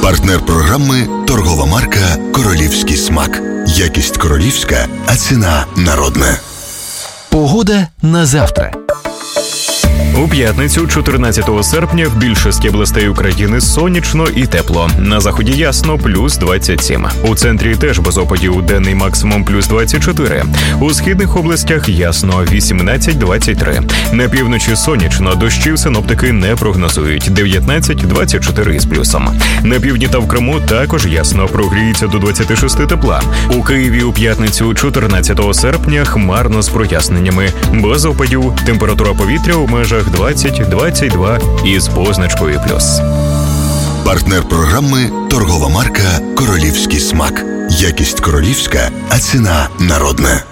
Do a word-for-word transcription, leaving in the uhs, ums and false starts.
Партнер програми – торгова марка «Королівський смак». Якість королівська, а ціна народна. Погода на завтра. У п'ятницю, чотирнадцятого серпня, в більшості областей України сонячно і тепло. На заході ясно – плюс двадцять сім. У центрі теж без опадів, денний максимум плюс двадцять чотири. У східних областях ясно – вісімнадцять двадцять три. На півночі сонячно, дощів синоптики не прогнозують – дев'ятнадцять двадцять чотири із плюсом. На півдні та в Криму також ясно, прогріється до двадцяти шести тепла. У Києві у п'ятницю, чотирнадцятого серпня, хмарно з проясненнями. Без опадів, температура повітря у межах двадцять двадцять два із позначкою плюс. Партнер програми – торгова марка «Королівський смак». Якість королівська, а ціна народна.